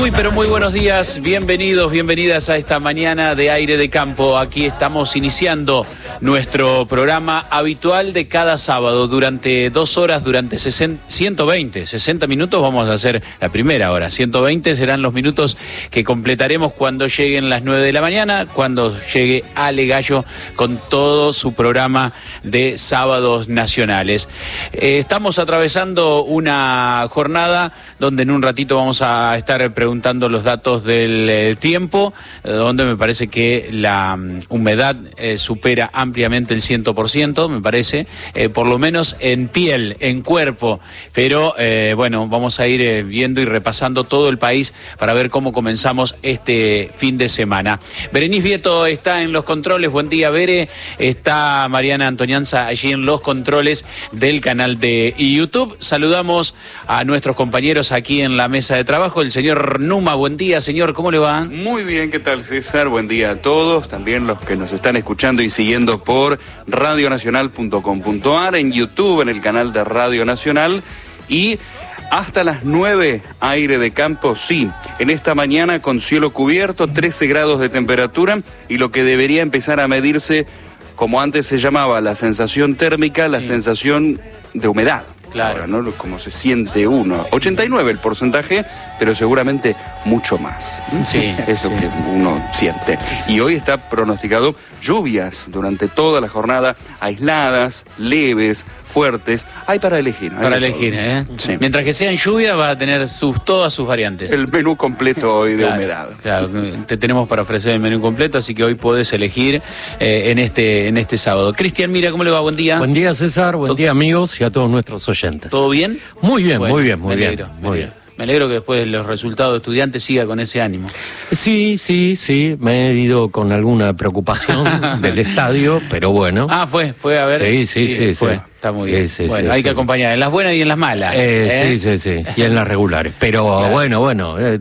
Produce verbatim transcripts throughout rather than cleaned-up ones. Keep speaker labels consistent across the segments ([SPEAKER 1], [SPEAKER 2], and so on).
[SPEAKER 1] Muy, pero muy buenos días, bienvenidos, bienvenidas a esta mañana de Aire de Campo. Aquí estamos iniciando nuestro programa habitual de cada sábado. Durante dos horas, durante ciento veinte, sesenta minutos vamos a hacer la primera hora. ciento veinte serán los minutos que completaremos cuando lleguen las nueve de la mañana, cuando llegue Ale Gallo con todo su programa de sábados nacionales. Eh, estamos atravesando una jornada donde en un ratito vamos a estar preguntando los datos del eh, tiempo, eh, donde me parece que la um, humedad eh, supera ampliamente el cien por ciento, me parece, eh, por lo menos en piel, en cuerpo, pero eh, bueno, vamos a ir eh, viendo y repasando todo el país para ver cómo comenzamos este fin de semana. Berenice Vieto está en los controles, buen día Bere, está Mariana Antonianza allí en los controles del canal de YouTube. Saludamos a nuestros compañeros aquí en la mesa de trabajo, el señor Numa, buen día señor, ¿cómo le va?
[SPEAKER 2] Muy bien, ¿qué tal César? Buen día a todos, también los que nos están escuchando y siguiendo por radio nacional punto com punto a r, en YouTube, en el canal de Radio Nacional, y hasta las nueve, Aire de Campo, sí, en esta mañana con cielo cubierto, trece grados de temperatura, y lo que debería empezar a medirse, como antes se llamaba, la sensación térmica, la sí. sensación de humedad.
[SPEAKER 1] Claro.
[SPEAKER 2] Ahora, ¿no? Como se siente uno. ochenta y nueve el porcentaje, pero seguramente mucho más.
[SPEAKER 1] Sí,
[SPEAKER 2] Eso
[SPEAKER 1] sí.
[SPEAKER 2] que uno siente.
[SPEAKER 1] Sí.
[SPEAKER 2] Y hoy está pronosticado lluvias durante toda la jornada, aisladas, leves, fuertes. Hay para elegir. Hay
[SPEAKER 1] Para
[SPEAKER 2] de
[SPEAKER 1] elegir,
[SPEAKER 2] todo.
[SPEAKER 1] ¿eh?
[SPEAKER 2] Sí.
[SPEAKER 1] Mientras que sea en lluvia va a tener sus, todas sus variantes.
[SPEAKER 2] El menú completo hoy de
[SPEAKER 1] claro,
[SPEAKER 2] humedad.
[SPEAKER 1] Claro, te tenemos para ofrecer el menú completo, así que hoy podés elegir eh, en este en este sábado. Cristian, mira, ¿cómo le va? Buen día.
[SPEAKER 3] Buen día, César, buen día, amigos, y a todos nuestros oyentes.
[SPEAKER 1] ¿Todo bien?
[SPEAKER 3] Muy bien,
[SPEAKER 1] Bueno,
[SPEAKER 3] muy bien, muy
[SPEAKER 1] me
[SPEAKER 3] bien.
[SPEAKER 1] alegro, me
[SPEAKER 3] muy
[SPEAKER 1] alegro.
[SPEAKER 3] bien.
[SPEAKER 1] Me alegro que después de los resultados de estudiantes siga con ese ánimo.
[SPEAKER 3] Sí, sí, sí, me he ido con alguna preocupación del estadio, pero bueno.
[SPEAKER 1] Ah, fue, fue a ver.
[SPEAKER 3] Sí, sí, sí,
[SPEAKER 1] fue.
[SPEAKER 3] sí.
[SPEAKER 1] Está muy
[SPEAKER 3] Sí,
[SPEAKER 1] bien.
[SPEAKER 3] sí,
[SPEAKER 1] bueno,
[SPEAKER 3] sí,
[SPEAKER 1] hay
[SPEAKER 3] sí.
[SPEAKER 1] que acompañar en las buenas y en las malas.
[SPEAKER 3] Eh,
[SPEAKER 1] ¿eh?
[SPEAKER 3] Sí, sí, sí, y en las regulares. Pero
[SPEAKER 1] Claro.
[SPEAKER 3] bueno, bueno, eh,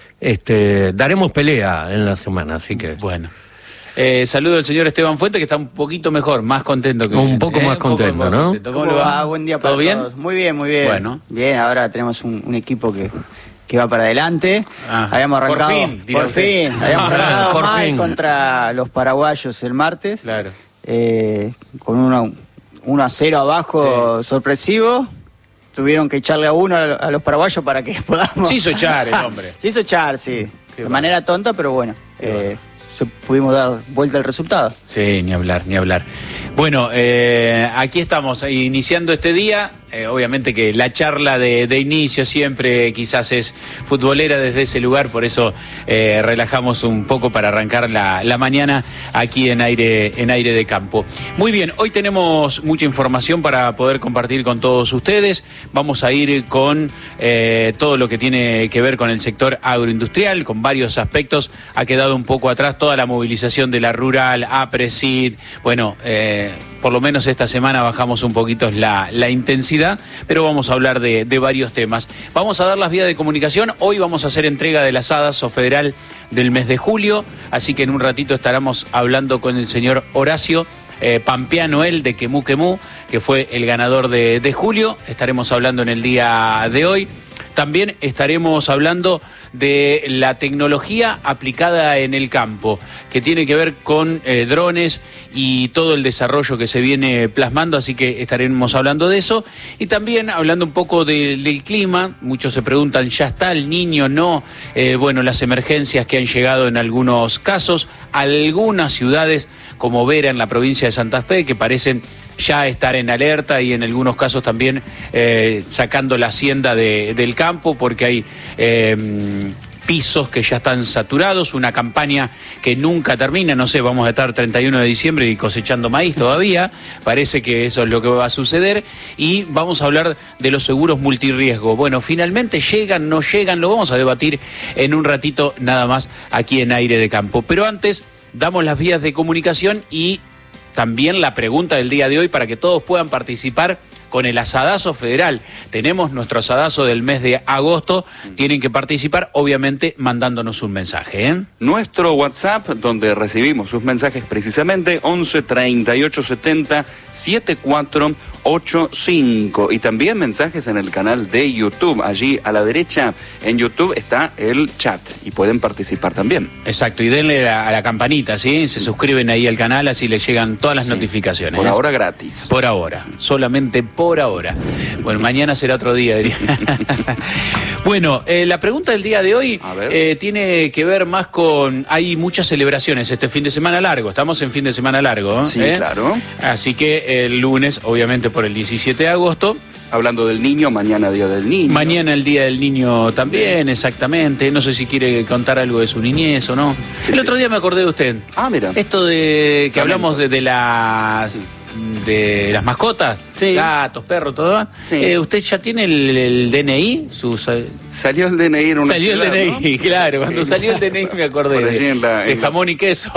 [SPEAKER 3] este, daremos pelea en la semana, así que...
[SPEAKER 1] Bueno. Eh, saludo al señor Esteban Fuente, que está un poquito mejor, más contento que
[SPEAKER 3] Un poco más contento, ¿no?
[SPEAKER 1] contento. ¿Cómo le va?
[SPEAKER 4] Ah, buen día para
[SPEAKER 1] ¿Todo bien?
[SPEAKER 4] todos. Muy bien, muy bien.
[SPEAKER 1] Bueno.
[SPEAKER 4] Bien, ahora tenemos un, un equipo que, que va para adelante.
[SPEAKER 1] Ah,
[SPEAKER 4] habíamos
[SPEAKER 1] por
[SPEAKER 4] arrancado.
[SPEAKER 1] fin, dirá
[SPEAKER 4] Por
[SPEAKER 1] usted.
[SPEAKER 4] fin. Habíamos arrancado
[SPEAKER 3] Por
[SPEAKER 4] mal
[SPEAKER 3] fin.
[SPEAKER 4] contra los paraguayos el martes.
[SPEAKER 1] Claro.
[SPEAKER 4] Eh, con una, uno a cero abajo sorpresivo. Tuvieron que echarle a uno a, a los paraguayos para que podamos.
[SPEAKER 1] Se hizo echar el hombre.
[SPEAKER 4] Se hizo echar, sí.
[SPEAKER 1] Qué
[SPEAKER 4] de
[SPEAKER 1] bueno.
[SPEAKER 4] manera tonta, pero bueno.
[SPEAKER 1] Qué
[SPEAKER 4] Eh,
[SPEAKER 1] bueno.
[SPEAKER 4] se- pudimos dar vuelta al resultado.
[SPEAKER 1] Sí, ni hablar, ni hablar. Bueno, eh, aquí estamos iniciando este día. Eh, obviamente que la charla de, de inicio siempre quizás es futbolera desde ese lugar, por eso eh, relajamos un poco para arrancar la, la mañana aquí en aire, en aire de campo. Muy bien, hoy tenemos mucha información para poder compartir con todos ustedes. Vamos a ir con eh, todo lo que tiene que ver con el sector agroindustrial, con varios aspectos. Ha quedado un poco atrás toda la movilización de la rural, APRESID. Bueno, eh, por lo menos esta semana bajamos un poquito la, la intensidad, pero vamos a hablar de, de varios temas. Vamos a dar las vías de comunicación. Hoy vamos a hacer entrega de las ADASO federal del mes de julio, así que en un ratito estaremos hablando con el señor Horacio eh, Pampeano, él de Quemú Quemú, que fue el ganador de, de julio. Estaremos hablando en el día de hoy. También estaremos hablando de la tecnología aplicada en el campo, que tiene que ver con eh, drones y todo el desarrollo que se viene plasmando, así que estaremos hablando de eso. Y también hablando un poco de, del clima. Muchos se preguntan, ¿ya está el Niño? No. Eh, bueno, las emergencias que han llegado en algunos casos, algunas ciudades como Vera en la provincia de Santa Fe, que parecen ya estar en alerta y en algunos casos también eh, sacando la hacienda de, del campo porque hay eh, pisos que ya están saturados, una campaña que nunca termina, no sé, vamos a estar treinta y uno de diciembre y cosechando maíz todavía, parece que eso es lo que va a suceder, y vamos a hablar de los seguros multirriesgo. Bueno, finalmente llegan, no llegan, lo vamos a debatir en un ratito nada más aquí en Aire de Campo, pero antes damos las vías de comunicación y también la pregunta del día de hoy para que todos puedan participar con el asadazo federal. Tenemos nuestro asadazo del mes de agosto. Tienen que participar, obviamente, mandándonos un mensaje, ¿eh?
[SPEAKER 2] Nuestro WhatsApp, donde recibimos sus mensajes precisamente, once treinta y ocho setenta setenta y cuatro ochenta y cinco. Y también mensajes en el canal de YouTube. Allí a la derecha en YouTube está el chat y pueden participar también.
[SPEAKER 1] Exacto, y denle a la campanita, ¿sí? Se suscriben ahí al canal, así les llegan todas las
[SPEAKER 2] Sí.
[SPEAKER 1] notificaciones.
[SPEAKER 2] Por ahora gratis.
[SPEAKER 1] Por ahora, solamente por ahora. Bueno, mañana será otro día, diría. Bueno, eh, la pregunta del día de hoy
[SPEAKER 2] A ver.
[SPEAKER 1] eh, tiene que ver más con... Hay muchas celebraciones este fin de semana largo, estamos en fin de semana largo.
[SPEAKER 2] Sí,
[SPEAKER 1] ¿eh?
[SPEAKER 2] claro.
[SPEAKER 1] Así que el lunes, obviamente por el diecisiete de agosto,
[SPEAKER 2] Hablando del niño, mañana Día del Niño.
[SPEAKER 1] mañana el Día del Niño también, exactamente. No sé si quiere contar algo de su niñez o no. El otro día me acordé de usted.
[SPEAKER 2] Ah, mira.
[SPEAKER 1] Esto de que
[SPEAKER 2] Lamento.
[SPEAKER 1] hablamos de, de las de las mascotas,
[SPEAKER 2] Sí.
[SPEAKER 1] gatos, perros, todo.
[SPEAKER 2] Sí.
[SPEAKER 1] Eh, ¿Usted ya tiene el, el D N I? Sus, eh,
[SPEAKER 2] Salió el D N I en una
[SPEAKER 1] salió el
[SPEAKER 2] ciudad,
[SPEAKER 1] D N I,
[SPEAKER 2] ¿no?
[SPEAKER 1] claro. Cuando
[SPEAKER 2] Sí.
[SPEAKER 1] salió el D N I me acordé
[SPEAKER 2] Por allí
[SPEAKER 1] de,
[SPEAKER 2] en la-
[SPEAKER 1] de
[SPEAKER 2] en la-
[SPEAKER 1] jamón y queso.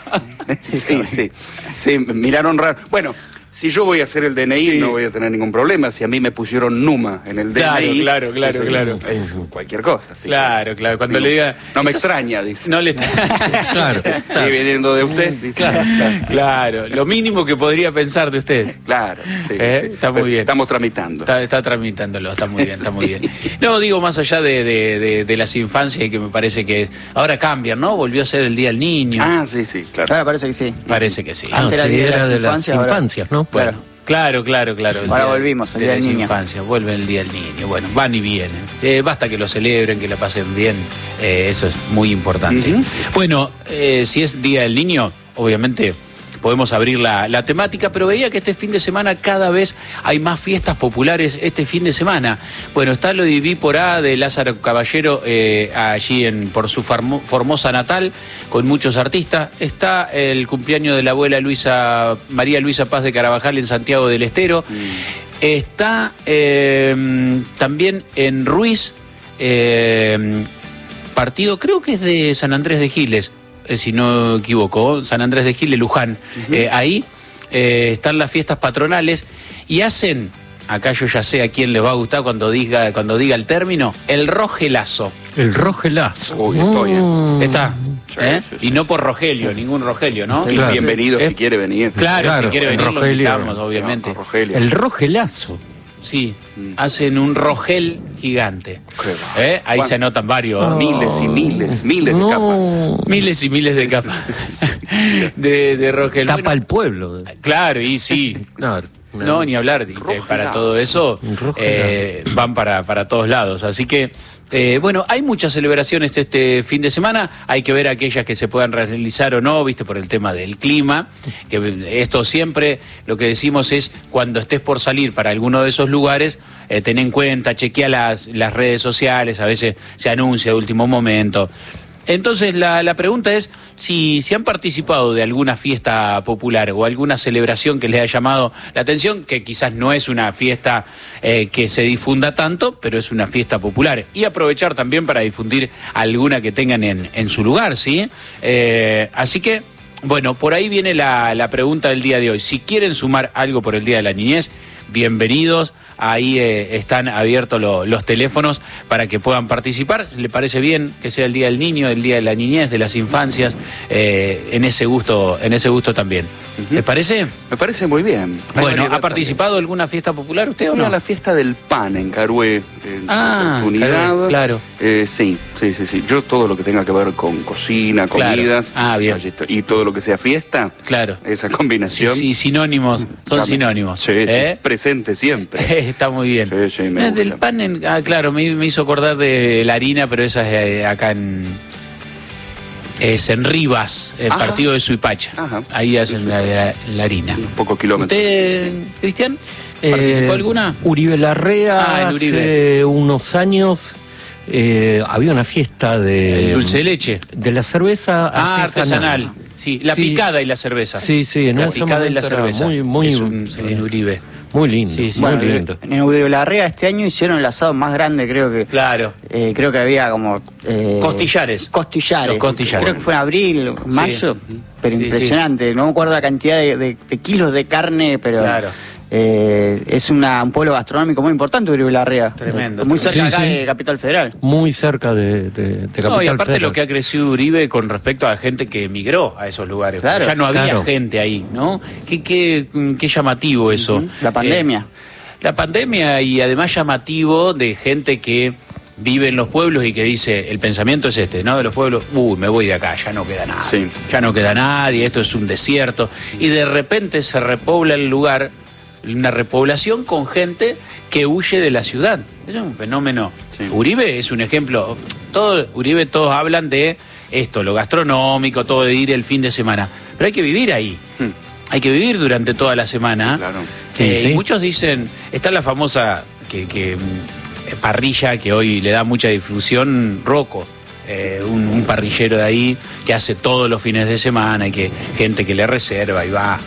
[SPEAKER 2] Sí, sí. Sí, miraron raro. Bueno, si yo voy a hacer el D N I
[SPEAKER 1] Sí.
[SPEAKER 2] no voy a tener ningún problema. Si a mí me pusieron Numa en el
[SPEAKER 1] Claro,
[SPEAKER 2] D N I.
[SPEAKER 1] claro, claro,
[SPEAKER 2] es-
[SPEAKER 1] claro.
[SPEAKER 2] es cualquier cosa. así
[SPEAKER 1] Claro,
[SPEAKER 2] que-
[SPEAKER 1] claro. Cuando
[SPEAKER 2] digo,
[SPEAKER 1] le diga...
[SPEAKER 2] No me
[SPEAKER 1] "Estás-"
[SPEAKER 2] extraña, dice.
[SPEAKER 1] No le está...
[SPEAKER 3] Claro.
[SPEAKER 2] Sí, viniendo de usted, dice.
[SPEAKER 1] Claro, claro, lo mínimo que podría pensar de usted.
[SPEAKER 2] Claro, sí,
[SPEAKER 1] Eh,
[SPEAKER 2] sí.
[SPEAKER 1] está muy bien.
[SPEAKER 2] Estamos tramitando.
[SPEAKER 1] Está, está tramitándolo, está muy bien, está muy bien. No, digo, más allá de, de, de, de las infancias, que me parece que ahora cambian, ¿no? Volvió a ser el Día del Niño.
[SPEAKER 2] Ah, sí, sí, claro.
[SPEAKER 4] Claro, parece que sí.
[SPEAKER 1] Parece que sí.
[SPEAKER 3] Ah,
[SPEAKER 4] Antes era
[SPEAKER 3] sí,
[SPEAKER 4] el día de
[SPEAKER 3] era
[SPEAKER 4] las
[SPEAKER 3] de las
[SPEAKER 4] infancias, ahora-
[SPEAKER 3] infancias, ¿no?
[SPEAKER 1] Bueno, claro, claro, claro. el
[SPEAKER 4] Ahora
[SPEAKER 1] día
[SPEAKER 4] volvimos, el
[SPEAKER 1] de
[SPEAKER 4] Día del
[SPEAKER 1] las
[SPEAKER 4] Niño.
[SPEAKER 1] infancias, vuelve el Día del Niño. Bueno, van y vienen. Eh, basta que lo celebren, que la pasen bien. Eh, eso es muy importante.
[SPEAKER 2] Ujú.
[SPEAKER 1] Bueno, eh, si es Día del Niño, obviamente podemos abrir la, la temática, pero veía que este fin de semana cada vez hay más fiestas populares este fin de semana. Bueno, está lo de Vípora de Lázaro Caballero eh, allí en por su farmo- Formosa natal, con muchos artistas. Está el cumpleaños de la abuela Luisa María Luisa Paz de Carabajal en Santiago del Estero. Está eh, también en Ruiz, eh, partido, creo que es de San Andrés de Giles, eh, si no me equivoco, San Andrés de Giles, Luján. Eh, ahí eh, están las fiestas patronales y hacen, acá yo ya sé a quién les va a gustar cuando diga, cuando diga el término, el rogelazo.
[SPEAKER 3] El rogelazo.
[SPEAKER 2] Uy, estoy, ¿eh?
[SPEAKER 3] Mm.
[SPEAKER 1] Está.
[SPEAKER 2] Sí,
[SPEAKER 1] ¿eh?
[SPEAKER 2] sí, sí.
[SPEAKER 1] Y no por Rogelio, ningún Rogelio, ¿no?
[SPEAKER 2] Y
[SPEAKER 3] Claro.
[SPEAKER 2] bienvenido
[SPEAKER 1] Eh,
[SPEAKER 2] si quiere venir.
[SPEAKER 1] Claro,
[SPEAKER 3] Claro,
[SPEAKER 1] si quiere
[SPEAKER 3] el
[SPEAKER 1] venir, lo
[SPEAKER 3] Rogelio.
[SPEAKER 1] invitamos, obviamente.
[SPEAKER 2] No, Rogelio.
[SPEAKER 3] El rogelazo.
[SPEAKER 1] Sí,
[SPEAKER 2] Mm.
[SPEAKER 1] hacen un rogel gigante.
[SPEAKER 2] Qué
[SPEAKER 1] ¿Eh? Ahí
[SPEAKER 2] ¿Cuánto?
[SPEAKER 1] se anotan varios.
[SPEAKER 3] Oh.
[SPEAKER 2] Miles y miles, miles de
[SPEAKER 3] No.
[SPEAKER 2] capas.
[SPEAKER 1] Miles y miles de capas de, de rogel.
[SPEAKER 3] Tapa
[SPEAKER 1] Bueno,
[SPEAKER 3] el pueblo.
[SPEAKER 1] claro, y sí.
[SPEAKER 3] Claro.
[SPEAKER 1] No, ni hablar, y, eh,
[SPEAKER 2] Rogelazo.
[SPEAKER 1] para todo eso
[SPEAKER 3] Un rogelazo.
[SPEAKER 1] eh, van para, para todos lados. Así que, eh, bueno, hay muchas celebraciones este fin de semana, hay que ver aquellas que se puedan realizar o no, viste, por el tema del clima, que esto siempre lo que decimos es, cuando estés por salir para alguno de esos lugares, eh, ten en cuenta, chequea las, las redes sociales, a veces se anuncia de último momento. Entonces la, la pregunta es si, si han participado de alguna fiesta popular o alguna celebración que les haya llamado la atención, que quizás no es una fiesta eh, que se difunda tanto, pero es una fiesta popular. Y aprovechar también para difundir alguna que tengan en, en su lugar, ¿sí? Eh, así que, bueno, por ahí viene la, la pregunta del día de hoy. Si quieren sumar algo por el Día de la Niñez, bienvenidos. Ahí eh, están abiertos lo- los teléfonos para que puedan participar. ¿Le parece bien que sea el Día del Niño, el Día de la Niñez, de las infancias, eh, en ese gusto, en ese gusto también? ¿Les parece?
[SPEAKER 2] Me parece muy bien. Hay
[SPEAKER 1] Bueno,
[SPEAKER 2] variedad
[SPEAKER 1] ¿ha participado en alguna fiesta popular usted o
[SPEAKER 2] también. Fui
[SPEAKER 1] no?
[SPEAKER 2] a la fiesta del pan en Carué. En
[SPEAKER 1] Ah,
[SPEAKER 2] oportunidad.
[SPEAKER 1] Carué, claro.
[SPEAKER 2] Eh, sí, sí, sí, sí. Yo todo lo que tenga que ver con cocina,
[SPEAKER 1] Claro.
[SPEAKER 2] comidas.
[SPEAKER 1] Ah, bien.
[SPEAKER 2] allí estoy. Y todo lo que sea fiesta.
[SPEAKER 1] Claro.
[SPEAKER 2] Esa
[SPEAKER 1] Sí,
[SPEAKER 2] combinación.
[SPEAKER 1] sí, sinónimos, son
[SPEAKER 2] ya me-
[SPEAKER 1] sinónimos.
[SPEAKER 2] Sí, sí,
[SPEAKER 1] ¿eh?
[SPEAKER 2] presente siempre.
[SPEAKER 1] Está muy bien.
[SPEAKER 2] Sí, sí, me
[SPEAKER 1] Eh, del
[SPEAKER 2] gusta.
[SPEAKER 1] pan, en- ah, claro, me, me hizo acordar de la harina, pero esa es eh, acá en... Es en Rivas, el
[SPEAKER 2] Ajá.
[SPEAKER 1] partido de Suipacha.
[SPEAKER 2] Ajá.
[SPEAKER 1] Ahí hacen la, la- la harina.
[SPEAKER 2] Unos pocos kilómetros.
[SPEAKER 1] ¿Usted, Cristian, participó
[SPEAKER 3] Eh,
[SPEAKER 1] alguna?
[SPEAKER 3] Uribe Larrea,
[SPEAKER 1] Ah, el Uribe.
[SPEAKER 3] hace unos años eh, había una fiesta de...
[SPEAKER 1] El dulce de leche.
[SPEAKER 3] De la cerveza
[SPEAKER 1] Ah,
[SPEAKER 3] artesanal.
[SPEAKER 1] artesanal. Sí, la
[SPEAKER 3] Sí.
[SPEAKER 1] picada y la cerveza.
[SPEAKER 3] Sí, sí, en
[SPEAKER 1] la
[SPEAKER 3] ese
[SPEAKER 1] picada y la
[SPEAKER 3] momento era
[SPEAKER 1] cerveza.
[SPEAKER 3] muy, muy-
[SPEAKER 1] Es un-
[SPEAKER 3] sí.
[SPEAKER 1] en Uribe.
[SPEAKER 3] Muy lindo,
[SPEAKER 1] Sí, sí.
[SPEAKER 3] muy
[SPEAKER 4] Bueno,
[SPEAKER 3] lindo.
[SPEAKER 4] en Uribe Larrea este año hicieron el asado más grande, creo que.
[SPEAKER 1] Claro.
[SPEAKER 4] Eh, creo que había como. eh,
[SPEAKER 1] Costillares.
[SPEAKER 4] Costillares.
[SPEAKER 1] Los costillares.
[SPEAKER 4] Creo que fue en abril, mayo. Pero
[SPEAKER 1] Sí,
[SPEAKER 4] impresionante. No me acuerdo la cantidad de, de- de kilos de carne, pero.
[SPEAKER 1] Claro.
[SPEAKER 4] Eh, es una, un pueblo gastronómico muy importante, Uribe Larrea.
[SPEAKER 1] Tremendo.
[SPEAKER 4] Muy cerca
[SPEAKER 3] Sí,
[SPEAKER 4] acá
[SPEAKER 3] sí.
[SPEAKER 4] de Capital Federal.
[SPEAKER 3] Muy cerca de, de, de Capital
[SPEAKER 1] No, y aparte
[SPEAKER 3] Federal.
[SPEAKER 1] lo que ha crecido Uribe con respecto a gente que emigró a esos lugares.
[SPEAKER 4] Claro,
[SPEAKER 1] ya no había
[SPEAKER 3] claro.
[SPEAKER 1] gente ahí, ¿no? Qué, qué, qué llamativo eso.
[SPEAKER 4] Ujú. La pandemia.
[SPEAKER 1] Eh, la pandemia y además llamativo de gente que vive en los pueblos y que dice, el pensamiento es este, ¿no? De los pueblos, uy, me voy de acá, ya no queda nada.
[SPEAKER 2] Sí.
[SPEAKER 1] Ya no queda nadie, esto es un desierto. Y de repente se repobla el lugar, una repoblación con gente que huye de la ciudad. Es un fenómeno.
[SPEAKER 2] Sí.
[SPEAKER 1] Uribe es un ejemplo. Todo, Uribe todos hablan de esto, lo gastronómico, todo de ir el fin de semana. Pero hay que vivir ahí.
[SPEAKER 2] Hmm.
[SPEAKER 1] Hay que vivir durante toda la semana.
[SPEAKER 2] Sí, claro.
[SPEAKER 1] Eh,
[SPEAKER 3] Sí, sí.
[SPEAKER 1] Y muchos dicen, está la famosa que, que, mm, parrilla que hoy le da mucha difusión, Rocco. Eh, un, un parrillero de ahí que hace todos los fines de semana y que gente que le reserva y va.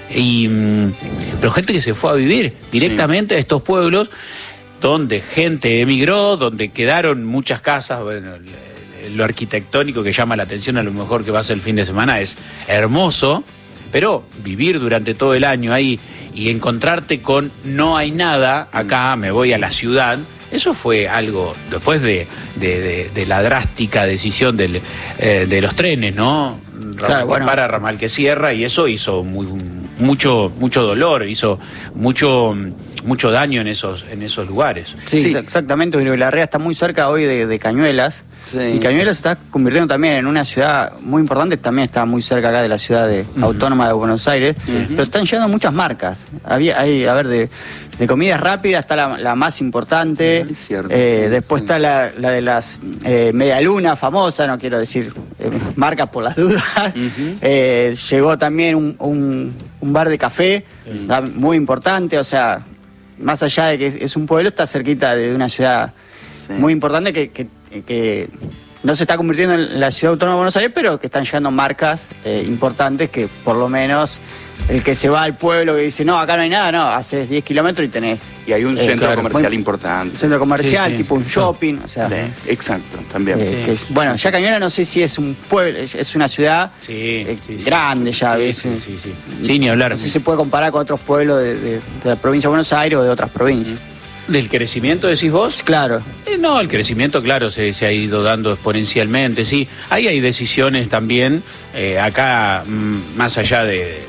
[SPEAKER 1] Y, mm, pero gente que se fue a vivir directamente a estos pueblos donde gente emigró, donde quedaron muchas casas. Bueno, el- lo arquitectónico que llama la atención a lo mejor que va a ser el fin de semana es hermoso, pero vivir durante todo el año ahí y encontrarte con no hay nada, acá me voy a la ciudad. Eso fue algo, después de, de, de- de la drástica decisión del, eh, de los trenes, ¿no?
[SPEAKER 4] Claro,
[SPEAKER 1] Ramal
[SPEAKER 4] bueno.
[SPEAKER 1] que para, ramal que cierra, y eso hizo muy, mucho, mucho dolor, hizo mucho, mucho daño en esos, en esos lugares.
[SPEAKER 4] Sí,
[SPEAKER 2] Sí.
[SPEAKER 4] exa- exactamente. Uribe Larrea está muy cerca hoy de, de Cañuelas.
[SPEAKER 2] Sí.
[SPEAKER 4] Y Cañuelas se está convirtiendo también en una ciudad muy importante. También está muy cerca acá de la ciudad de, autónoma de Buenos Aires. Pero están llegando muchas marcas. Había, hay, a ver, de, de comidas rápidas está la, la más importante.
[SPEAKER 2] Es cierto.
[SPEAKER 4] Eh, después está la, la de las eh, medialunas famosa, no quiero decir eh, marcas por las dudas.
[SPEAKER 2] Ujú.
[SPEAKER 4] Eh, llegó también un, un, un bar de café, ah, muy importante. O sea, más allá de que es, es un pueblo, está cerquita de una ciudad
[SPEAKER 2] Sí.
[SPEAKER 4] muy importante que, que, que no se está convirtiendo en la ciudad autónoma de Buenos Aires, pero que están llegando marcas eh, importantes que por lo menos el que se va al pueblo y dice, no, acá no hay nada, no, haces diez kilómetros y tenés
[SPEAKER 2] Y hay un
[SPEAKER 4] Eh,
[SPEAKER 2] centro
[SPEAKER 4] claro,
[SPEAKER 2] comercial
[SPEAKER 4] muy-
[SPEAKER 2] importante.
[SPEAKER 4] un centro comercial,
[SPEAKER 1] Sí, sí.
[SPEAKER 4] tipo un shopping, o sea...
[SPEAKER 2] Sí, exacto, también.
[SPEAKER 4] eh, que es- bueno, ya Cañuelas no sé si es un pueblo, es- es una ciudad
[SPEAKER 1] Sí,
[SPEAKER 4] eh,
[SPEAKER 1] sí, sí.
[SPEAKER 4] grande ya,
[SPEAKER 1] Sí,
[SPEAKER 4] ¿ves?
[SPEAKER 1] sí, sí, sí. Sí, ni hablar.
[SPEAKER 4] No sé si se puede comparar con otros pueblos de, de- de la provincia de Buenos Aires o de otras provincias.
[SPEAKER 1] ¿Del crecimiento decís vos?
[SPEAKER 4] Claro.
[SPEAKER 1] Eh, no, el crecimiento, claro, se, se ha ido dando exponencialmente, sí. Ahí hay decisiones también, eh, acá, mm, más allá de...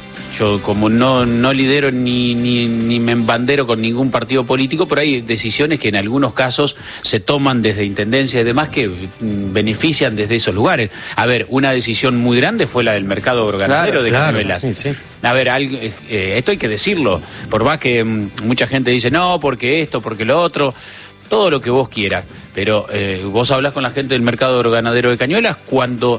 [SPEAKER 1] Yo como no, no lidero ni, ni, ni me embandero con ningún partido político, pero hay decisiones que en algunos casos se toman desde intendencia y demás que mm, benefician desde esos lugares. A ver, una decisión muy grande fue la del mercado ganadero
[SPEAKER 4] Claro,
[SPEAKER 1] de
[SPEAKER 3] claro,
[SPEAKER 1] Cañuelas.
[SPEAKER 3] sí, sí.
[SPEAKER 1] A ver, algo, eh, eh, esto hay que decirlo, por más que mm, mucha gente dice, no, porque esto, porque lo otro, todo lo que vos quieras, pero eh, vos hablas con la gente del mercado ganadero de Cañuelas cuando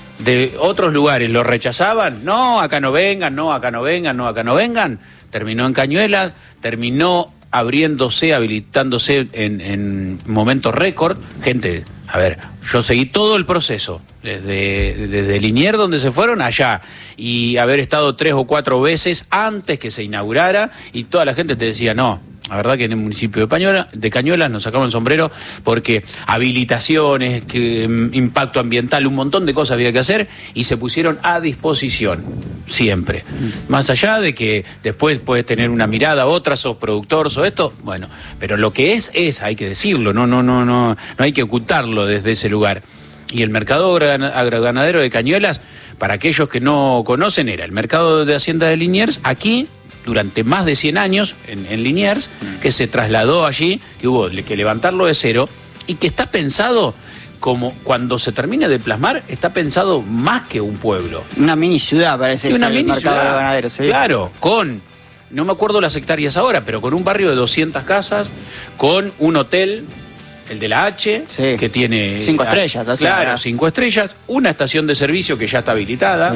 [SPEAKER 1] de otros lugares lo rechazaban, no, acá no vengan, no, acá no vengan, no, acá no vengan, terminó en Cañuelas, terminó abriéndose, habilitándose en, en momentos récord, gente, a ver, yo seguí todo el proceso, desde, desde Liniers donde se fueron allá, y haber estado tres o cuatro veces antes que se inaugurara, y toda la gente te decía, no, la verdad que en el municipio de, Pañuela, de Cañuelas nos sacamos el sombrero porque habilitaciones, que, mm, impacto ambiental, un montón de cosas había que hacer y se pusieron a disposición, siempre. Más allá de que después puedes tener una mirada, otra, sos productor, sos esto, bueno, pero lo que es, es, hay que decirlo, no, no, no, no, no hay que ocultarlo desde ese lugar. Y el mercado agroganadero de Cañuelas, para aquellos que no conocen, era el mercado de Hacienda de Liniers, aquí, durante más de cien años, en, en Liniers, que se trasladó allí, que hubo que levantarlo de cero, y que está pensado como, cuando se termine de plasmar, está pensado más que un pueblo.
[SPEAKER 4] Una mini ciudad parece
[SPEAKER 1] Y una
[SPEAKER 4] ser el
[SPEAKER 1] mini
[SPEAKER 4] mercado
[SPEAKER 1] ciudad.
[SPEAKER 4] de ganaderos. ¿sí?
[SPEAKER 1] Claro, con, no me acuerdo las hectáreas ahora, pero con un barrio de doscientas casas, con un hotel, el de la H,
[SPEAKER 4] Sí.
[SPEAKER 1] que tiene...
[SPEAKER 4] Cinco estrellas, o sea,
[SPEAKER 1] Claro, cinco estrellas, una estación de servicio que ya está habilitada.
[SPEAKER 4] Sí.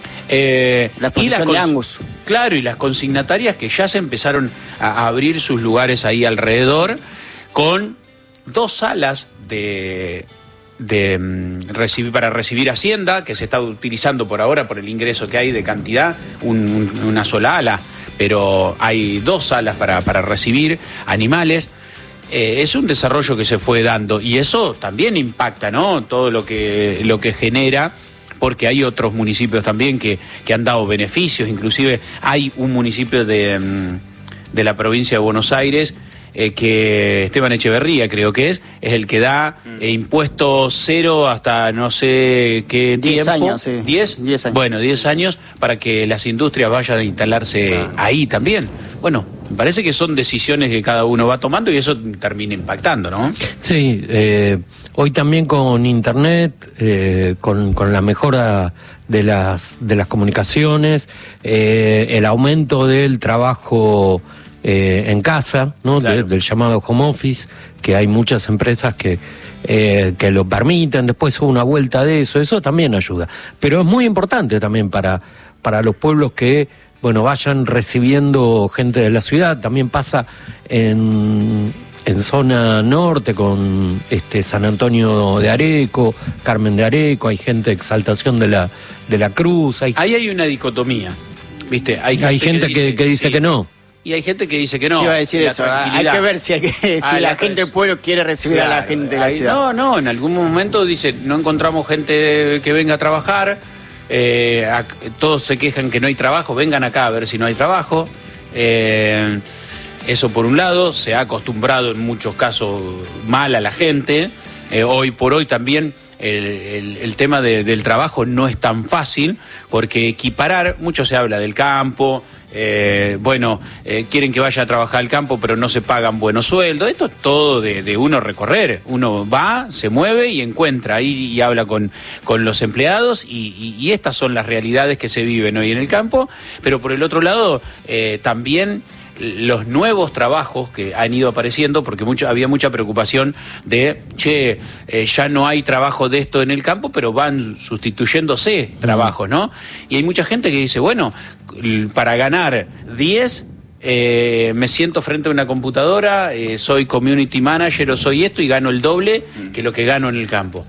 [SPEAKER 1] eh,
[SPEAKER 4] La exposición
[SPEAKER 1] y
[SPEAKER 4] de
[SPEAKER 1] cons-
[SPEAKER 4] Angus.
[SPEAKER 1] Claro, y las consignatarias que ya se empezaron a abrir sus lugares ahí alrededor, con dos salas de... de mm, recibir, para recibir Hacienda, que se está utilizando por ahora por el ingreso que hay de cantidad, un- un- una sola ala, pero hay dos salas para, para recibir animales. Eh, es un desarrollo que se fue dando y eso también impacta, ¿no? Todo lo que, lo que genera porque hay otros municipios también que, que han dado beneficios, inclusive hay un municipio de, de la provincia de Buenos Aires, Eh, que Esteban Echeverría creo que es, es el que da eh, impuestos cero hasta no sé qué
[SPEAKER 4] diez
[SPEAKER 1] tiempo.
[SPEAKER 4] años, sí.
[SPEAKER 1] ¿Diez?
[SPEAKER 4] Diez años.
[SPEAKER 1] Bueno, diez años para que las industrias vayan a instalarse ah. ahí también. Bueno, me parece que son decisiones que cada uno va tomando y eso termina impactando, ¿no?
[SPEAKER 3] Sí, eh, hoy también con internet, eh, con, con la mejora de las, de las comunicaciones, eh, el aumento del trabajo Eh, en casa, ¿no? Claro. De, del llamado home office, que hay muchas empresas que, eh, que lo permiten, después una vuelta de eso, eso también ayuda. Pero es muy importante también para, para los pueblos que, bueno, vayan recibiendo gente de la ciudad. También pasa en, en zona norte con este San Antonio de Areco, Carmen de Areco, hay gente de Exaltación de la, de la Cruz. Hay...
[SPEAKER 1] Ahí hay una dicotomía, ¿viste? Hay gente,
[SPEAKER 3] hay gente que, que dice, que, dice
[SPEAKER 1] sí.
[SPEAKER 3] que no.
[SPEAKER 1] Y hay gente que dice que no.
[SPEAKER 4] Yo iba a decir eso, hay que ver si, hay que, si ah, la, la gente del pueblo quiere recibir claro, a la gente de la ciudad.
[SPEAKER 1] No, no, en algún momento dice, no encontramos gente que venga a trabajar, eh, a, todos se quejan que no hay trabajo, vengan acá a ver si no hay trabajo. Eh, eso por un lado, se ha acostumbrado en muchos casos mal a la gente. Eh, hoy por hoy también el, el, el tema de, del trabajo no es tan fácil, porque equiparar, mucho se habla del campo, eh, bueno, eh, quieren que vaya a trabajar al campo pero no se pagan buenos sueldos, esto es todo de, de uno recorrer, uno va, se mueve y encuentra ahí y habla con, con los empleados y, y, y estas son las realidades que se viven hoy en el campo, pero por el otro lado eh, también los nuevos trabajos que han ido apareciendo, porque mucho, había mucha preocupación de, che, eh, ya no hay trabajo de esto en el campo, pero van sustituyéndose trabajos, ¿no? Y hay mucha gente que dice, bueno, para ganar diez, eh, me siento frente a una computadora, eh, soy community manager o soy esto y gano el doble que lo que gano en el campo.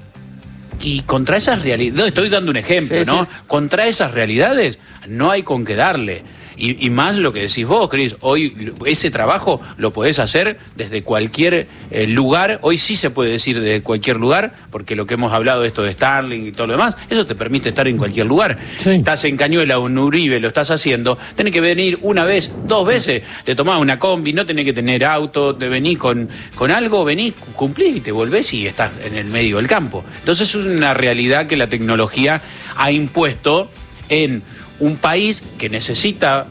[SPEAKER 1] Y contra esas realidades, estoy dando un ejemplo, sí, ¿no? Sí. Contra esas realidades no hay con qué darle. Y, y más lo que decís vos, Cris, hoy ese trabajo lo podés hacer desde cualquier eh, lugar, hoy sí se puede decir desde cualquier lugar, porque lo que hemos hablado de esto de Starlink y todo lo demás, eso te permite estar en cualquier lugar. Sí. Estás en Cañuela o en Uribe, lo estás haciendo, tenés que venir una vez, dos veces, te tomás una combi, no tenés que tener auto, te venís con, con algo, venís, cumplís y te volvés y estás en el medio del campo. Entonces es una realidad que la tecnología ha impuesto en un país que necesita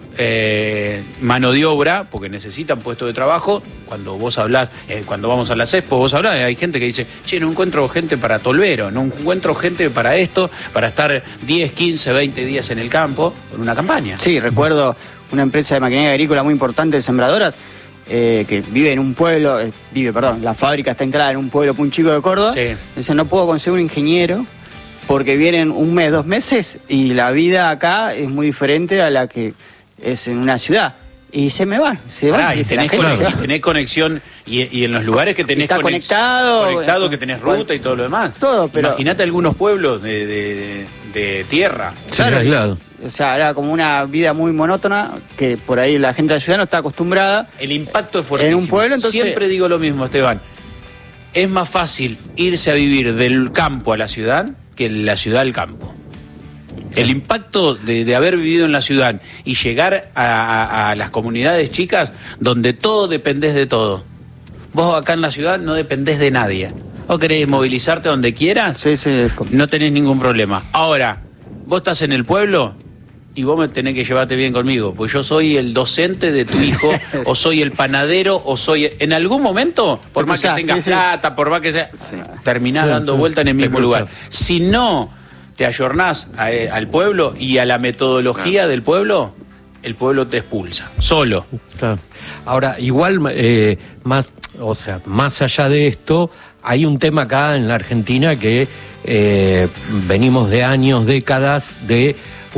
[SPEAKER 1] eh, mano de obra, porque necesitan puestos de trabajo. Cuando vos hablás, eh, cuando vamos a las expo, vos hablás, hay gente que dice, che, no encuentro gente para tolvero, no encuentro gente para esto, para estar diez, quince, veinte días en el campo, con una campaña.
[SPEAKER 4] Sí, recuerdo una empresa de maquinaria agrícola muy importante de sembradoras, eh, que vive en un pueblo, eh, vive, perdón, la fábrica está instalada en un pueblo muy chico de Córdoba. Sí. Dice, no puedo conseguir un ingeniero, porque vienen un mes, dos meses, y la vida acá es muy diferente a la que es en una ciudad. Y se me va, se va.
[SPEAKER 1] Ah, y tenés, conexión, se va. tenés conexión, y, y en los lugares que tenés
[SPEAKER 4] Está conex, conectado,
[SPEAKER 1] conectado, que tenés ruta bueno, y todo lo demás.
[SPEAKER 4] Todo, pero
[SPEAKER 1] imagínate algunos pueblos de, de, de tierra.
[SPEAKER 4] Claro, sí, claro. O sea, era como una vida muy monótona, que por ahí la gente de la ciudad no está acostumbrada.
[SPEAKER 1] El impacto es fuertísimo.
[SPEAKER 4] En un pueblo, entonces...
[SPEAKER 1] Siempre digo lo mismo, Esteban. Es más fácil irse a vivir del campo a la ciudad que la ciudad al campo. El impacto de, de haber vivido en la ciudad y llegar a, a, a las comunidades chicas donde todo dependés de todo. Vos acá en la ciudad no dependés de nadie. Vos querés movilizarte donde quieras,
[SPEAKER 4] sí, sí,
[SPEAKER 1] no tenés ningún problema. Ahora, vos estás en el pueblo y vos me tenés que llevarte bien conmigo, pues yo soy el docente de tu hijo, o soy el panadero, o soy... En algún momento, por más que tengas sí, plata, sí. por más que sea, sí. terminás sí, dando sí. vuelta en el mismo lugar. Si no te ayornás a, al pueblo y a la metodología claro. del pueblo, el pueblo te expulsa, solo.
[SPEAKER 3] Claro. Ahora, igual, eh, más, o sea, más allá de esto, hay un tema acá en la Argentina que eh, venimos de años, décadas de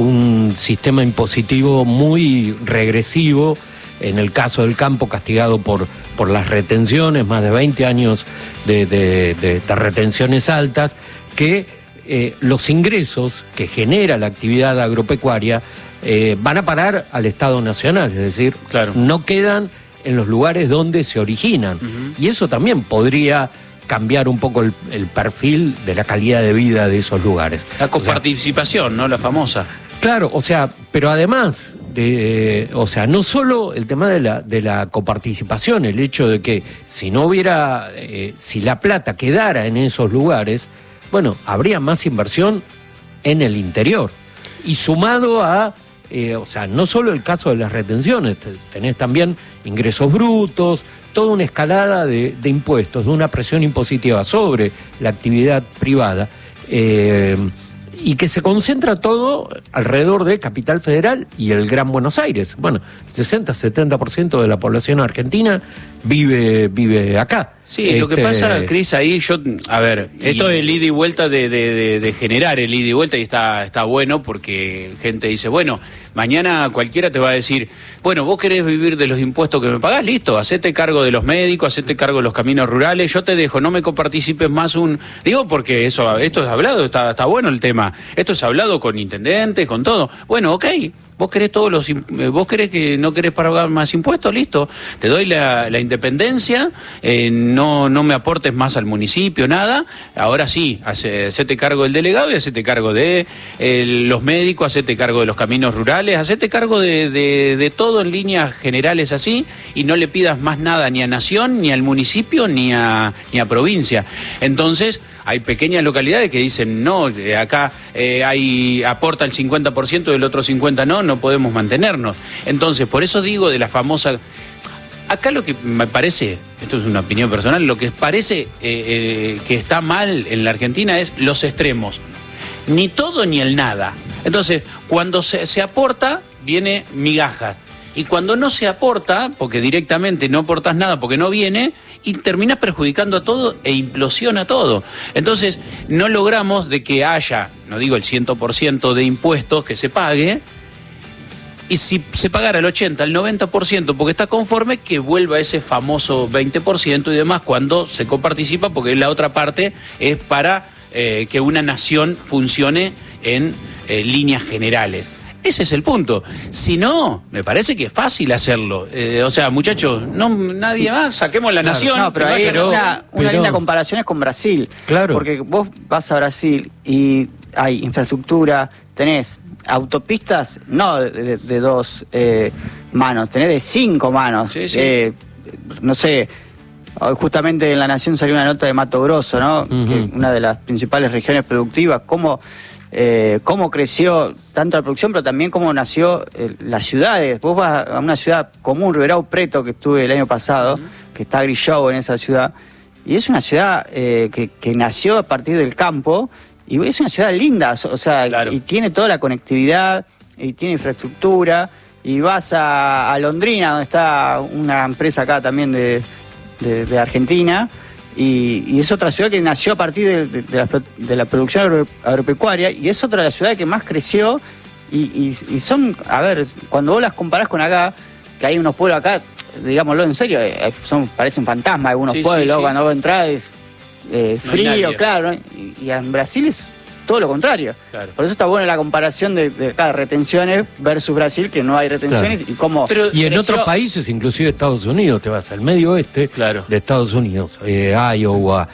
[SPEAKER 3] un sistema impositivo muy regresivo, en el caso del campo castigado por, por las retenciones, más de veinte años de, de, de, de retenciones altas, que eh, los ingresos que genera la actividad agropecuaria eh, van a parar al Estado Nacional, es decir, claro. no quedan en los lugares donde se originan. Uh-huh. Y eso también podría cambiar un poco el, el perfil de la calidad de vida de esos lugares.
[SPEAKER 1] La coparticipación, o sea, ¿no? La famosa.
[SPEAKER 3] Claro, o sea, pero además de, o sea, no solo el tema de la de la coparticipación, el hecho de que si no hubiera, eh, si la plata quedara en esos lugares, bueno, habría más inversión en el interior. Y sumado a, eh, o sea, no solo el caso de las retenciones, tenés también ingresos brutos, toda una escalada de, de impuestos, de una presión impositiva sobre la actividad privada, eh, y que se concentra todo alrededor de Capital Federal y el Gran Buenos Aires. Bueno, sesenta, setenta por ciento de la población argentina vive, vive acá.
[SPEAKER 1] Sí,
[SPEAKER 3] este...
[SPEAKER 1] lo que pasa, Cris, ahí yo, a ver, y... esto es el ida y vuelta de, de, de, de generar el ida y vuelta, y está, está bueno porque gente dice, bueno, mañana cualquiera te va a decir, bueno, vos querés vivir de los impuestos que me pagás, listo, hacete cargo de los médicos, hacete cargo de los caminos rurales, yo te dejo, no me coparticipes más un... Digo porque eso, esto es hablado, está, está bueno el tema, esto es hablado con intendentes, con todo, bueno, ok. Vos querés todos los, vos querés que no querés pagar más impuestos, listo, te doy la, la independencia, eh, no, no me aportes más al municipio, nada, ahora sí, hace, hacete cargo del delegado y hacete cargo de eh, los médicos, hacete cargo de los caminos rurales, hacete cargo de, de, de todo en líneas generales así, y no le pidas más nada ni a Nación, ni al municipio, ni a, ni a provincia. Entonces, hay pequeñas localidades que dicen, no, acá eh, hay aporta el cincuenta por ciento y el otro cincuenta por ciento no, no podemos mantenernos. Entonces, por eso digo de la famosa... Acá lo que me parece, esto es una opinión personal, lo que parece eh, eh, que está mal en la Argentina es los extremos. Ni todo ni el nada. Entonces, cuando se, se aporta, viene migajas. Y cuando no se aporta, porque directamente no aportas nada porque no viene, y terminas perjudicando a todo e implosiona todo. Entonces, no logramos de que haya, no digo el cien por ciento de impuestos que se pague, y si se pagara el ochenta, el noventa por ciento porque está conforme, que vuelva ese famoso veinte por ciento y demás cuando se coparticipa, porque la otra parte es para eh, que una nación funcione en eh, líneas generales. Ese es el punto. Si no, me parece que es fácil hacerlo. Eh, o sea, muchachos, no nadie más, saquemos la
[SPEAKER 4] claro,
[SPEAKER 1] nación.
[SPEAKER 4] No, pero ahí
[SPEAKER 3] pero,
[SPEAKER 4] una,
[SPEAKER 3] pero,
[SPEAKER 4] una linda comparación es con Brasil.
[SPEAKER 3] Claro.
[SPEAKER 4] Porque vos vas a Brasil y hay infraestructura, tenés autopistas, no de, de, de dos eh, manos, tenés de cinco manos.
[SPEAKER 1] Sí, sí.
[SPEAKER 4] Eh, no sé, justamente en La Nación salió una nota de Mato Grosso, ¿no? Uh-huh. Que una de las principales regiones productivas, cómo... Eh, cómo creció tanto la producción, pero también cómo nació eh, las ciudades. Vos vas a una ciudad común, Ribeirão Preto, que estuve el año pasado, uh-huh. que está Grishow en esa ciudad, y es una ciudad eh, que, que nació a partir del campo, y es una ciudad linda, o sea, claro. y tiene toda la conectividad, y tiene infraestructura, y vas a, a Londrina, donde está una empresa acá también de, de, de Argentina, Y, y es otra ciudad que nació a partir de, de, de, la, de la producción agro, agropecuaria, y es otra de las ciudades que más creció, y, y, y son, a ver, cuando vos las comparás con acá, que hay unos pueblos acá, digámoslo en serio, son parecen fantasmas algunos sí, pueblos, sí, sí. Cuando vos entrás es eh, no frío, claro, ¿no? y, y en Brasil es todo lo contrario. Claro. Por eso está buena la comparación de, de acá, retenciones versus Brasil, que no hay retenciones, claro. y cómo...
[SPEAKER 3] Pero, y en
[SPEAKER 4] creció...
[SPEAKER 3] otros países, inclusive Estados Unidos, te vas al medio oeste
[SPEAKER 1] claro.
[SPEAKER 3] de Estados Unidos, eh, Iowa,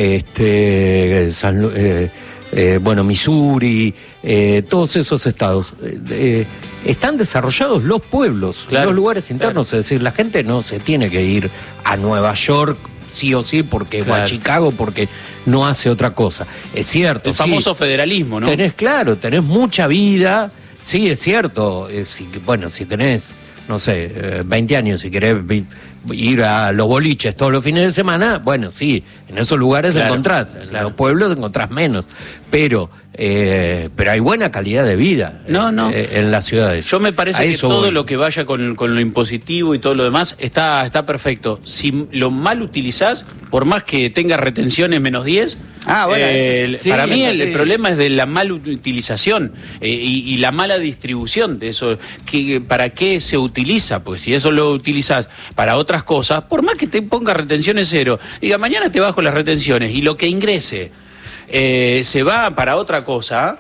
[SPEAKER 3] este, San, eh, eh, bueno, Missouri, eh, todos esos estados, eh, eh, están desarrollados los pueblos, claro. los lugares internos, claro. es decir, la gente no se tiene que ir a Nueva York, sí o sí, porque claro. o a Chicago, porque no hace otra cosa. Es cierto.
[SPEAKER 1] El famoso
[SPEAKER 3] sí,
[SPEAKER 1] federalismo, ¿no?
[SPEAKER 3] Tenés, claro, tenés mucha vida, sí, es cierto. Es, si, bueno, si tenés, no sé, eh, veinte años, si querés ir a los boliches todos los fines de semana, bueno, sí, en esos lugares claro, encontrás, en claro. los pueblos encontrás menos, pero eh, pero hay buena calidad de vida
[SPEAKER 1] no, no.
[SPEAKER 3] Eh, en las ciudades.
[SPEAKER 1] Yo me parece a que todo voy. Lo que vaya con, con lo impositivo y todo lo demás está, está perfecto. Si lo mal utilizás, por más que tengas retenciones menos diez,
[SPEAKER 4] ah, bueno,
[SPEAKER 1] eh,
[SPEAKER 4] sí,
[SPEAKER 1] para mí el,
[SPEAKER 4] sí.
[SPEAKER 1] el problema es de la mala utilización eh, y, y la mala distribución de eso. Que, ¿para qué se utiliza? Pues si eso lo utilizás para otras cosas, por más que te pongas retenciones cero, diga, mañana te bajo las retenciones y lo que ingrese eh, se va para otra cosa,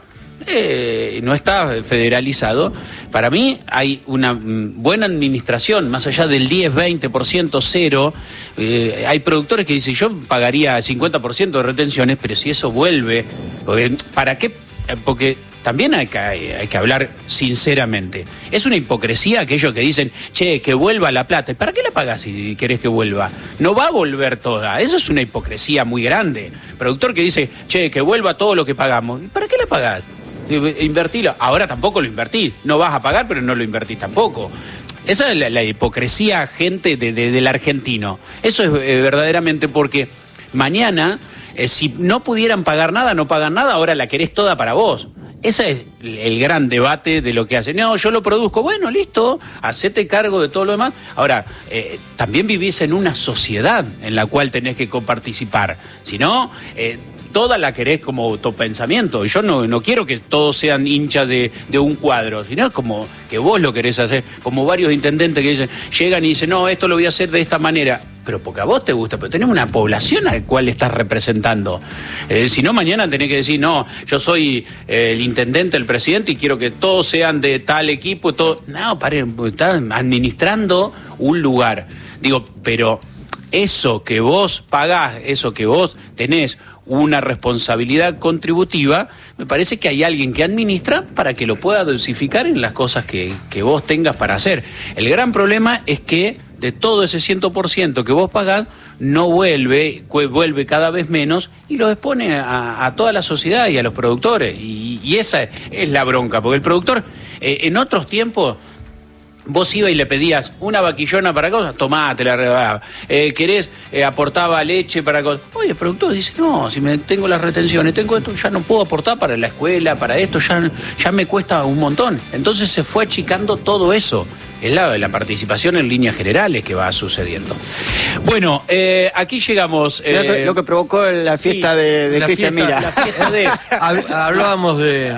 [SPEAKER 1] eh, no está federalizado. Para mí hay una mm, buena administración, más allá del diez, veinte por ciento, cero. Eh, hay productores que dicen, yo pagaría cincuenta por ciento de retenciones, pero si eso vuelve, porque, ¿para qué? Porque también hay que, hay que hablar sinceramente. Es una hipocresía aquellos que dicen, che, que vuelva la plata. ¿Y para qué la pagás si querés que vuelva? No va a volver toda. Eso es una hipocresía muy grande. Productor que dice, che, que vuelva todo lo que pagamos. ¿Y para qué la pagás? Invertilo. Ahora tampoco lo invertís. No vas a pagar, pero no lo invertís tampoco. Esa es la, la hipocresía, gente, de, de, del argentino. Eso es eh, verdaderamente porque mañana, eh, si no pudieran pagar nada, no pagan nada, ahora la querés toda para vos. Ese es el gran debate de lo que hacen. No, yo lo produzco. Bueno, listo, hacete cargo de todo lo demás. Ahora, eh, también vivís en una sociedad en la cual tenés que coparticipar. Si no, eh, toda la querés como autopensamiento. Y yo no, no quiero que todos sean hinchas de, de un cuadro, sino es como que vos lo querés hacer. Como varios intendentes que dicen, llegan y dicen, no, esto lo voy a hacer de esta manera. Pero porque a vos te gusta, pero tenés una población a la cual estás representando. Eh, si no, mañana tenés que decir, no, yo soy eh, el intendente, el presidente, y quiero que todos sean de tal equipo. Todo. No, paren, estás administrando un lugar. Digo, pero eso que vos pagás, eso que vos tenés una responsabilidad contributiva, me parece que hay alguien que administra para que lo pueda dosificar en las cosas que, que vos tengas para hacer. El gran problema es que de todo ese cien por ciento que vos pagás, no vuelve, vuelve cada vez menos y lo expone a, a toda la sociedad y a los productores. Y, y esa es la bronca, porque el productor, eh, en otros tiempos, vos ibas y le pedías una vaquillona para cosas, tomá, te la regalaba. Eh, querés, eh, aportaba leche para cosas. Oye, el productor dice, no, si me tengo las retenciones, tengo esto, ya no puedo aportar para la escuela, para esto, ya, ya me cuesta un montón. Entonces se fue achicando todo eso. Es la, la participación en líneas generales que va sucediendo. Bueno, eh, aquí llegamos. Eh,
[SPEAKER 4] lo, que, lo que provocó la fiesta sí, de, de Cristian Mira.
[SPEAKER 3] La fiesta de, hablábamos de...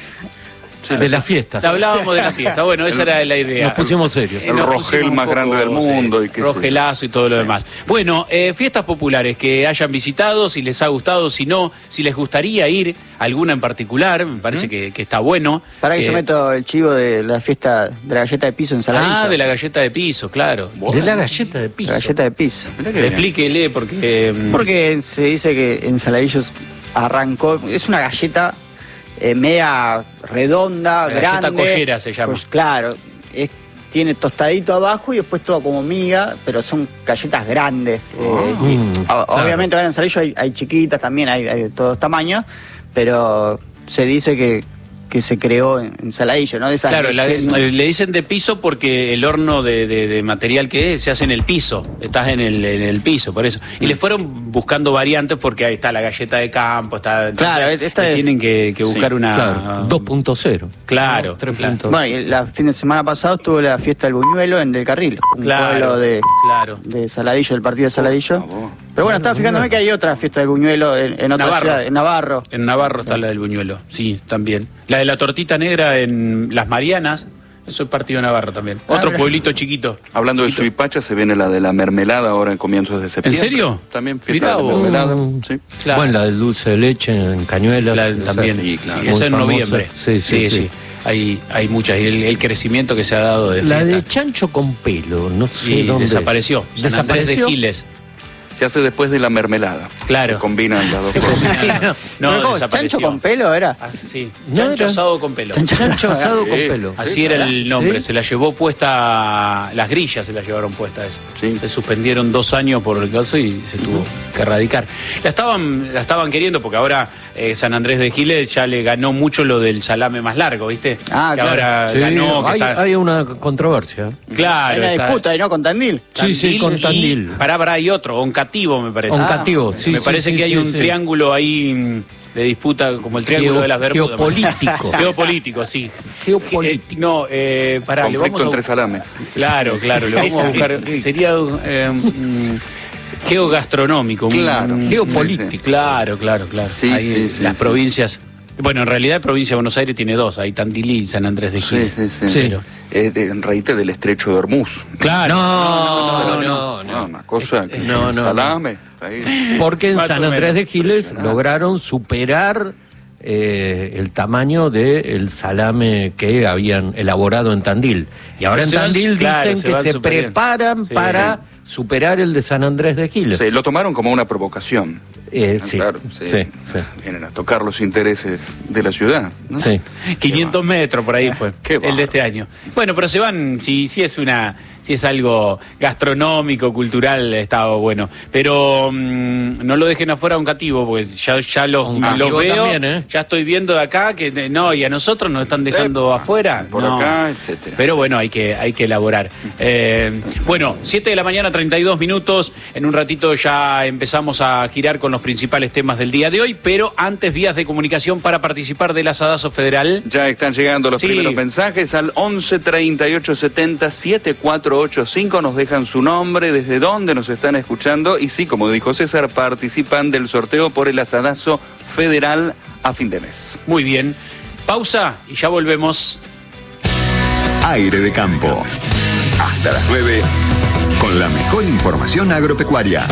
[SPEAKER 3] Sí, de las fiestas.
[SPEAKER 1] Hablábamos de la fiesta, bueno, esa el, era la idea.
[SPEAKER 3] Nos pusimos serios.
[SPEAKER 2] El rogel más poco, grande del mundo.
[SPEAKER 1] Sí, y qué rogelazo sé. Y todo lo sí. demás. Bueno, eh, fiestas populares que hayan visitado, si les ha gustado, si no, si les gustaría ir a alguna en particular, me parece ¿Mm? que, que está bueno.
[SPEAKER 4] Para que eh, yo meto el chivo de la fiesta de la galleta de piso en Saladillo.
[SPEAKER 1] Ah, de la galleta de piso, claro.
[SPEAKER 3] De la galleta de piso.
[SPEAKER 4] La galleta de piso.
[SPEAKER 1] Explíquele, porque... Eh,
[SPEAKER 4] porque se dice que en Saladillo arrancó, es una galleta... Eh, media redonda,
[SPEAKER 1] la
[SPEAKER 4] grande.
[SPEAKER 1] Galleta collera se llama.
[SPEAKER 4] Pues claro, es, tiene tostadito abajo y después todo como miga, pero son galletas grandes. Oh, eh, mm, claro. Obviamente ahora en Saladillo hay, hay chiquitas también, hay, hay de todos tamaños, pero se dice que, que se creó en, en Saladillo, ¿no? De esas
[SPEAKER 1] claro, la, le dicen de piso porque el horno de, de, de material que es se hace en el piso, estás en el, en el piso, por eso. Y mm. le fueron buscando variantes porque ahí está la galleta de campo, está...
[SPEAKER 4] Claro, esta es...
[SPEAKER 1] Tienen que, que buscar sí, una...
[SPEAKER 3] Claro, dos punto cero.
[SPEAKER 1] Claro,
[SPEAKER 3] no, tres
[SPEAKER 1] claro.
[SPEAKER 4] Bueno, y el fin de semana pasado estuvo la fiesta del Buñuelo en Del Carril, un
[SPEAKER 1] claro,
[SPEAKER 4] pueblo de,
[SPEAKER 1] claro.
[SPEAKER 4] de Saladillo, del partido de Saladillo. Oh, pero bueno, estaba fijándome que hay otra fiesta del Buñuelo en, en otra
[SPEAKER 1] Navarro.
[SPEAKER 4] ciudad, en Navarro.
[SPEAKER 1] En Navarro está sí. la del Buñuelo, sí, también. La de la tortita negra en Las Marianas, eso es partido de Navarro también. Ah, Otro mira. pueblito chiquito.
[SPEAKER 2] Hablando
[SPEAKER 1] chiquito.
[SPEAKER 2] de Suipacha, se viene la de la mermelada ahora en comienzos de septiembre.
[SPEAKER 1] ¿En serio?
[SPEAKER 2] También fiesta de mermelada.
[SPEAKER 3] Mm, sí. Claro. Bueno, la del dulce de leche en Cañuelas.
[SPEAKER 1] La, también, sí, claro. sí, esa en noviembre. Sí, sí, sí. sí. sí. Hay, hay muchas. Y el, el crecimiento que se ha dado de
[SPEAKER 3] la
[SPEAKER 1] fiesta.
[SPEAKER 3] de chancho con pelo, no sé
[SPEAKER 1] y
[SPEAKER 3] dónde
[SPEAKER 1] desapareció.
[SPEAKER 3] Es. ¿Desapareció?
[SPEAKER 1] De Giles.
[SPEAKER 2] Se hace después de la mermelada.
[SPEAKER 1] Claro.
[SPEAKER 2] Se combinan las dos
[SPEAKER 1] se
[SPEAKER 2] cosas.
[SPEAKER 1] No, no
[SPEAKER 4] ¿chancho con pelo era?
[SPEAKER 1] Así, sí.
[SPEAKER 3] No,
[SPEAKER 1] chancho
[SPEAKER 3] era...
[SPEAKER 1] asado con pelo.
[SPEAKER 3] Chancho asado con pelo.
[SPEAKER 1] Así era el nombre. ¿Sí? Se la llevó puesta, las grillas se la llevaron puesta eso.
[SPEAKER 2] Sí.
[SPEAKER 1] Se suspendieron dos años por el caso y se tuvo uh-huh. que erradicar. La estaban, la estaban queriendo porque ahora eh, San Andrés de Giles ya le ganó mucho lo del salame más largo, ¿viste?
[SPEAKER 4] Ah,
[SPEAKER 1] que
[SPEAKER 4] claro.
[SPEAKER 1] ahora
[SPEAKER 3] sí,
[SPEAKER 1] ganó.
[SPEAKER 3] Hay,
[SPEAKER 1] está...
[SPEAKER 3] hay una controversia.
[SPEAKER 1] Claro.
[SPEAKER 4] Hay una
[SPEAKER 1] está...
[SPEAKER 4] disputa, ¿no? Con Tandil.
[SPEAKER 1] Tandil
[SPEAKER 3] sí, sí, con Tandil.
[SPEAKER 1] Y, pará, pará, hay otro, Oncativo me parece.
[SPEAKER 3] Oncativo, ah, sí.
[SPEAKER 1] Me
[SPEAKER 3] sí,
[SPEAKER 1] parece
[SPEAKER 3] sí,
[SPEAKER 1] que hay
[SPEAKER 3] sí,
[SPEAKER 1] un
[SPEAKER 3] sí.
[SPEAKER 1] triángulo ahí de disputa, como el triángulo
[SPEAKER 3] Geo,
[SPEAKER 1] de las Bermudas.
[SPEAKER 3] Geopolítico.
[SPEAKER 1] Geopolítico, sí.
[SPEAKER 3] Geopolítico.
[SPEAKER 1] Eh, no, eh, pará,
[SPEAKER 2] conflicto
[SPEAKER 1] le vamos a...
[SPEAKER 2] entre salames.
[SPEAKER 1] Claro, claro, le vamos a buscar. Sería eh, mm, geogastronómico.
[SPEAKER 2] Claro.
[SPEAKER 1] Un,
[SPEAKER 3] Geopolítico.
[SPEAKER 1] Sí, sí. Claro, claro, claro.
[SPEAKER 2] Sí,
[SPEAKER 1] ahí,
[SPEAKER 2] sí, sí,
[SPEAKER 1] las
[SPEAKER 2] sí.
[SPEAKER 1] provincias. Bueno, en realidad la provincia de Buenos Aires tiene dos, hay Tandil y San Andrés de Giles.
[SPEAKER 2] Sí, sí, sí.
[SPEAKER 1] sí. Pero...
[SPEAKER 2] Eh, en raíz del estrecho de Hormuz.
[SPEAKER 1] Claro.
[SPEAKER 3] No, no, no. no,
[SPEAKER 2] no una cosa que
[SPEAKER 3] no, no,
[SPEAKER 2] salame.
[SPEAKER 3] No. Porque en
[SPEAKER 1] Más
[SPEAKER 3] San Andrés de Giles lograron superar eh, el tamaño del salame que habían elaborado en Tandil. Y ahora en
[SPEAKER 1] Se van-
[SPEAKER 3] Tandil
[SPEAKER 1] claro,
[SPEAKER 3] dicen
[SPEAKER 1] se
[SPEAKER 3] que
[SPEAKER 1] van
[SPEAKER 3] se
[SPEAKER 1] superior.
[SPEAKER 3] preparan
[SPEAKER 1] Sí,
[SPEAKER 3] para
[SPEAKER 1] sí.
[SPEAKER 3] superar el de San Andrés de Giles.
[SPEAKER 2] Sí, lo tomaron como una provocación.
[SPEAKER 3] Eh,
[SPEAKER 2] Ah,
[SPEAKER 3] sí,
[SPEAKER 2] claro, sí.
[SPEAKER 3] sí, sí.
[SPEAKER 2] Vienen a tocar los intereses de la ciudad, ¿no?
[SPEAKER 3] Sí.
[SPEAKER 1] quinientos metros por ahí fue
[SPEAKER 2] Qué
[SPEAKER 1] el de este año. Bueno, pero se van, si, si es una, si es algo gastronómico, cultural, está bueno. Pero mm, no lo dejen afuera a un cativo, pues ya, ya los,
[SPEAKER 3] Un
[SPEAKER 1] los
[SPEAKER 3] cativo
[SPEAKER 1] veo,
[SPEAKER 3] también, ¿eh?
[SPEAKER 1] ya estoy viendo de acá que de- no, y a nosotros nos están dejando
[SPEAKER 2] Epa,
[SPEAKER 1] afuera.
[SPEAKER 2] por
[SPEAKER 1] no.
[SPEAKER 2] acá, etcétera.
[SPEAKER 1] Pero bueno, hay que, hay que elaborar. Eh, bueno, siete de la mañana, treinta y dos minutos. En un ratito ya empezamos a girar con los principales temas del día de hoy, pero antes vías de comunicación para participar del asadazo federal.
[SPEAKER 2] Ya están llegando los
[SPEAKER 1] Sí.
[SPEAKER 2] primeros mensajes al once treinta y ocho setenta setenta y cuatro ochenta y cinco. Nos dejan su nombre, desde dónde nos están escuchando. Y sí, como dijo César, participan del sorteo por el asadazo federal a fin de mes.
[SPEAKER 1] Muy bien. Pausa y ya volvemos.
[SPEAKER 5] Aire de campo. Hasta las nueve con la mejor información agropecuaria.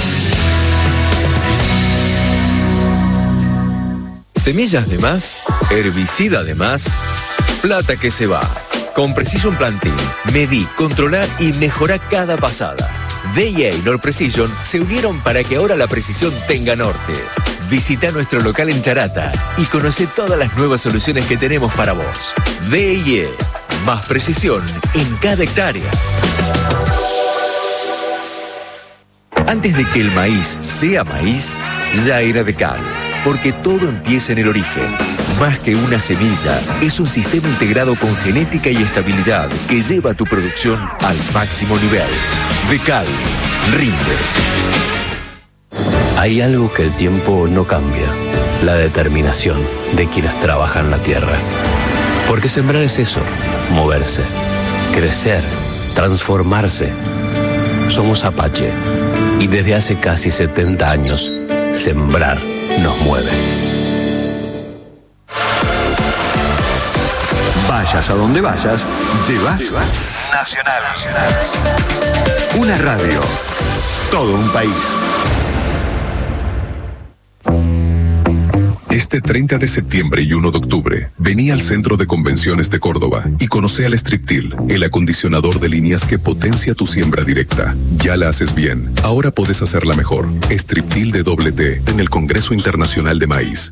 [SPEAKER 6] Semillas de más, herbicida de más, plata que se va. Con Precision Planting, medí, controlar y mejorar cada pasada. D I A y Nord Precision se unieron para que ahora la precisión tenga norte. Visita nuestro local en Charata y conoce todas las nuevas soluciones que tenemos para vos. D I A, más precisión en cada hectárea. Antes de que el maíz sea maíz, ya era de cal. Porque todo empieza en el origen. Más que una semilla, es un sistema integrado con genética y estabilidad que lleva tu producción al máximo nivel. Decal, rinde.
[SPEAKER 7] Hay algo que el tiempo no cambia, la determinación de quienes trabajan la tierra. Porque sembrar es eso, moverse, crecer, transformarse. Somos Apache y desde hace casi setenta años, sembrar nos mueve.
[SPEAKER 5] Vayas a donde vayas, llevas Nacional. Una radio, todo un país.
[SPEAKER 8] Este treinta de septiembre y uno de octubre, vení al Centro de Convenciones de Córdoba y conoce al Striptil, el acondicionador de líneas que potencia tu siembra directa. Ya la haces bien, ahora podés hacerla mejor. Striptil de doble T en el Congreso Internacional de Maíz.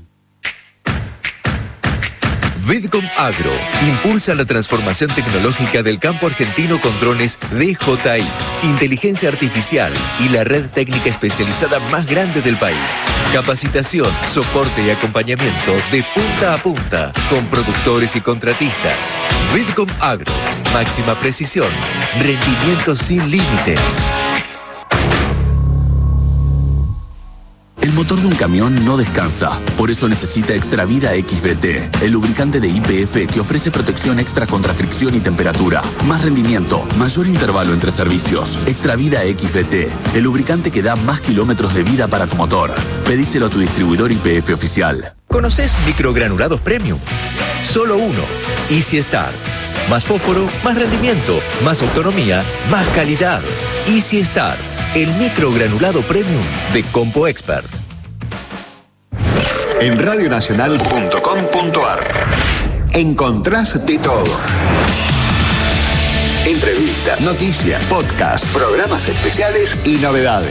[SPEAKER 6] Vidcom Agro impulsa la transformación tecnológica del campo argentino con drones D J I, inteligencia artificial y la red técnica especializada más grande del país. Capacitación, soporte y acompañamiento de punta a punta con productores y contratistas. Vidcom Agro, máxima precisión, rendimiento sin límites.
[SPEAKER 9] El motor de un camión no descansa, por eso necesita Extravida X B T, el lubricante de Y P F que ofrece protección extra contra fricción y temperatura, más rendimiento, mayor intervalo entre servicios. Extravida X B T, el lubricante que da más kilómetros de vida para tu motor. Pedíselo a tu distribuidor Y P F oficial.
[SPEAKER 6] ¿Conoces microgranulados premium? Solo uno, Easy Start. Más fósforo, más rendimiento, más autonomía, más calidad. Easy Start, el microgranulado premium de Compo Expert.
[SPEAKER 5] En radionacional punto com punto ar encontrás de todo. Entrevistas, noticias, podcasts, programas especiales y novedades.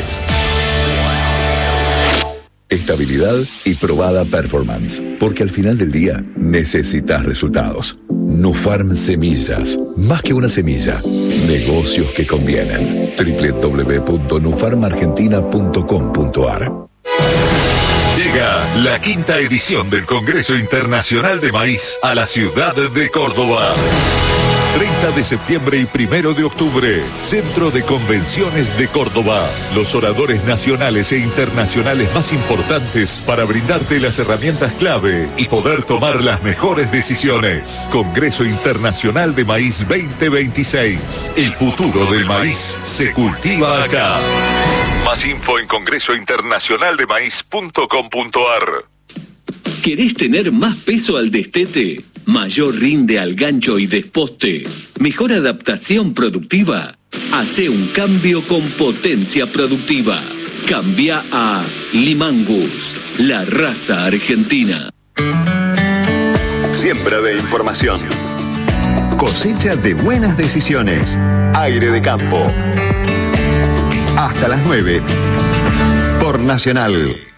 [SPEAKER 8] Estabilidad y probada performance. Porque al final del día necesitas resultados. Nufarm Semillas. Más que una semilla. Negocios que convienen. doble u doble u doble u punto nufarm argentina punto com punto ar.
[SPEAKER 10] Llega la quinta edición del Congreso Internacional de Maíz a la ciudad de Córdoba. treinta de septiembre y primero de octubre, Centro de Convenciones de Córdoba. Los oradores nacionales e internacionales más importantes para brindarte las herramientas clave y poder tomar las mejores decisiones. Congreso Internacional de Maíz veinte veintiséis. El futuro del maíz se cultiva acá. Más info en congreso internacional de maíz punto com punto ar.
[SPEAKER 11] ¿Querés tener más peso al destete? ¿Mayor rinde al gancho y desposte? ¿Mejor adaptación productiva? Hace un cambio con potencia productiva. Cambia a Limangus, la raza argentina.
[SPEAKER 5] Siembra de información. Cosecha de buenas decisiones. Aire de campo. Hasta las nueve. Por Nacional.